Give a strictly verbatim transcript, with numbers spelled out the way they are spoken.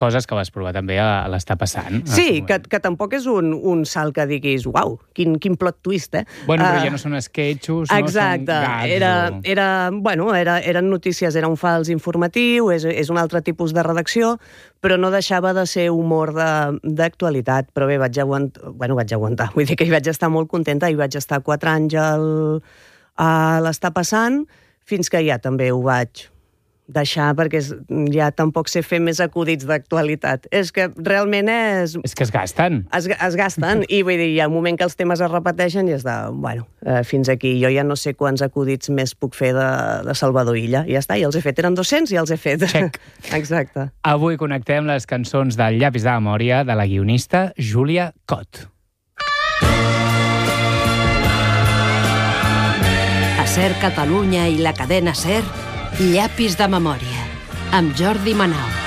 coses que vas provar també a l'Està passant. Sí, que, que tampoc és un, un salt que diguis, uau, quin, quin plot twist, eh? Bueno, però uh, ja no són sketchos, exacte. no són gags. Era, o... era, bueno, era, eren notícies, era un fals informatiu, és, és un altre tipus de redacció, però no deixava de ser humor d'actualitat. Però bé, vaig aguantar, bueno, vaig aguantar, vull dir que hi vaig estar molt contenta, hi vaig estar quatre anys al, a l'Està passant, fins que ja també ho vaig deixar, perquè ja tampoc sé fer més acudits d'actualitat. És que realment és... És que es gasten. Es, es gasten, i vull dir, hi ha un moment que els temes es repeteixen i és de, bueno, eh, fins aquí. Jo ja no sé quants acudits més puc fer de, de Salvador Illa. I ja està, i els he fet. Eren dos-cents i els he fet. Check. Exacte. Avui connectem les cançons del Llapis de memòria de la guionista Júlia Cot. A SER Catalunya i la cadena SER, Llapis de memòria, amb Jordi Manau.